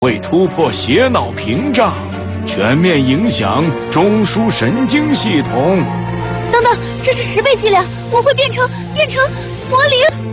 会突破血脑屏障，全面影响中枢神经系统。 等等，这是10倍剂量，我会变成魔灵。